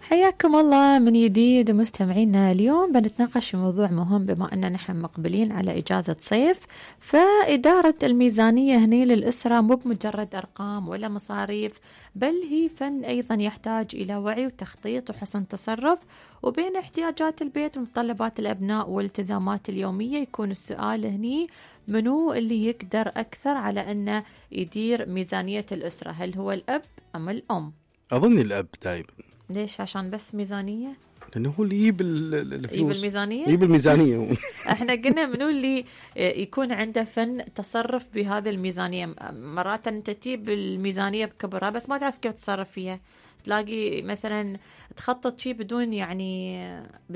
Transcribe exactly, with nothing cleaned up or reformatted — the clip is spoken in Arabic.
حياكم الله من جديد مستمعينا. اليوم بنتناقش في موضوع مهم، بما أننا نحن مقبلين على إجازة صيف. فإدارة الميزانية هني للأسرة مو بمجرد أرقام ولا مصاريف، بل هي فن أيضا يحتاج إلى وعي وتخطيط وحسن تصرف، وبين احتياجات البيت ومتطلبات الأبناء والالتزامات اليومية. يكون السؤال هني منو اللي يقدر أكثر على أنه يدير ميزانية الأسرة؟ هل هو الأب أم الأم؟ أظن الأب دائما. ليش؟ عشان بس ميزانية؟ لأنه هو اللي يجيب الفلوس، يجيب الميزانية؟ يجيب الميزانية. احنا قلنا منو اللي يكون عنده فن تصرف بهذه الميزانية. مرات انت تجيب الميزانية بكبرها بس ما تعرف كيف تتصرف فيها. تلاقي مثلا تخطط شيء بدون يعني